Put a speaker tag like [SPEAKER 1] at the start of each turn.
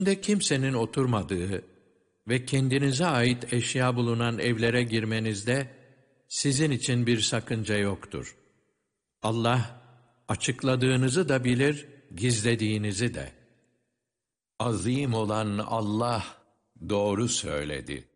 [SPEAKER 1] De kimsenin oturmadığı ve kendinize ait eşya bulunan evlere girmenizde sizin için bir sakınca yoktur. Allah açıkladığınızı da bilir, gizlediğinizi de.
[SPEAKER 2] Azim olan Allah doğru söyledi.